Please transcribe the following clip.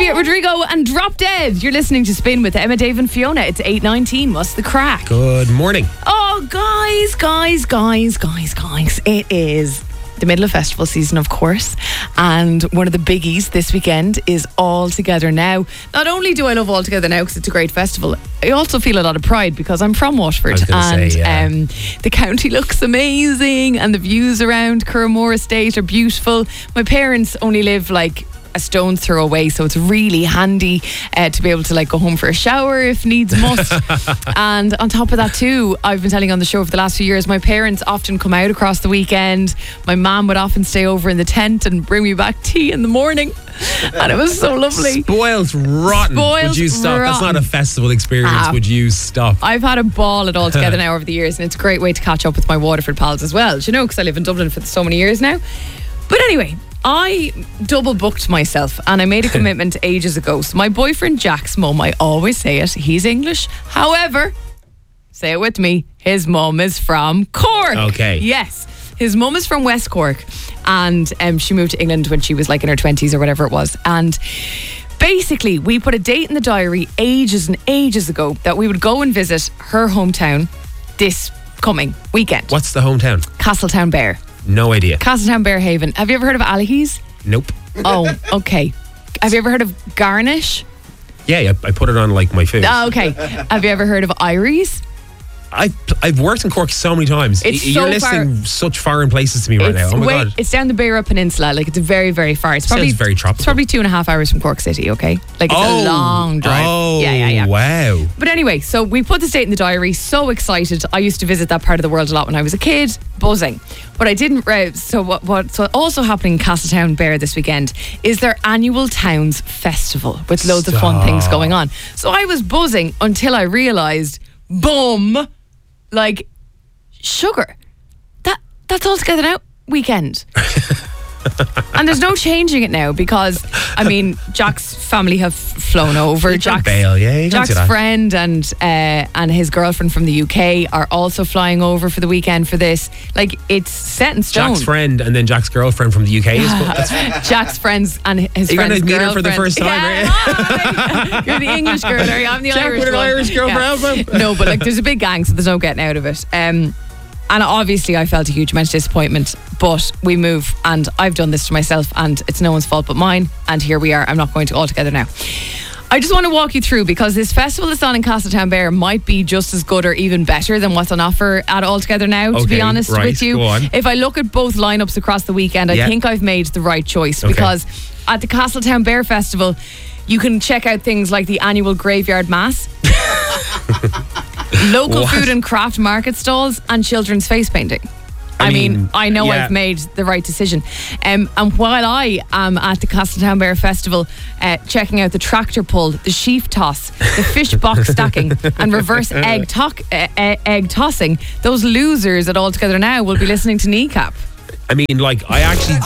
Olivia Rodrigo and Drop Dead. You're listening to Spin with Emma, Dave and Fiona. It's 8:19. What's the crack? Good morning. Oh, guys. It is the middle of festival season, of course. And one of the biggies this weekend is All Together Now. Not only do I love All Together Now because it's a great festival, I also feel a lot of pride because I'm from Waterford. And the county looks amazing and the views around Curramore Estate are beautiful. My parents only live like a stone's throw away, so it's really handy to be able to like go home for a shower if needs must. And on top of that too, I've been telling on the show for the last few years, my parents often come out across the weekend. My mum would often stay over in the tent and bring me back tea in the morning, and it was so lovely. Spoiled rotten. Would you stop? That's not a festival experience. Would you stop? I've had a ball at All Together Now over the years, and it's a great way to catch up with my Waterford pals as well, you know, because I live in Dublin for so many years now. But anyway, I double booked myself and I made a commitment ages ago. So my boyfriend Jack's mum, I always say it, he's English. However, say it with me, his mum is from Cork. Okay. Yes. His mum is from West Cork, and she moved to England when she was like in her 20s or whatever it was. And basically, we put a date in the diary ages and ages ago that we would go and visit her hometown this coming weekend. What's the hometown? Castletown Bear. No idea. Castletown Bear Haven. Have you ever heard of Allihies? Nope. Oh, okay. Have you ever heard of Garnish? Yeah, I put it on like my food. Oh, okay. Have you ever heard of Iries? I've worked in Cork so many times. You're listing such foreign places to me right now. Oh my God. It's down the Beara Peninsula. Like, it's very, very far. It's probably very tropical. It's probably 2.5 hours from Cork City, okay? Like, it's a long drive. Oh, yeah. Wow. But anyway, so we put this date in the diary. So excited. I used to visit that part of the world a lot when I was a kid. Buzzing. But I didn't... So what's also happening in Castletown Bear this weekend is their annual Towns Festival with loads of fun things going on. So I was buzzing until I realised, boom... like sugar. That's All Together Now weekend. And there's no changing it now because, I mean, Jack's family have flown over. Jack's friend and his girlfriend from the UK are also flying over for the weekend for this. Like, it's set in stone. Jack's friend and then Jack's girlfriend from the UK is Jack's friends and his You're friend's girlfriend. You're going to meet her for the first time, right? You're the English girl, are you? I'm the Jack Irish with an one. Irish girlfriend. No, but like, there's a big gang, so there's no getting out of it. And obviously I felt a huge amount of disappointment, but we move, and I've done this to myself and it's no one's fault but mine, and here we are. I'm not going to All Together Now. I just want to walk you through, because this festival that's on in Castletown Bear might be just as good or even better than what's on offer at All Together Now, to be honest with you. Go on. If I look at both lineups across the weekend, I think I've made the right choice, because at the Castletown Bear Festival you can check out things like the annual Graveyard Mass, local food and craft market stalls, and children's face painting. I mean, I know I've made the right decision. And while I am at the Castletown Bear Festival checking out the tractor pull, the sheaf toss, the fish box stacking and reverse egg tossing, those losers at All Together Now will be listening to Kneecap. I mean, like, I actually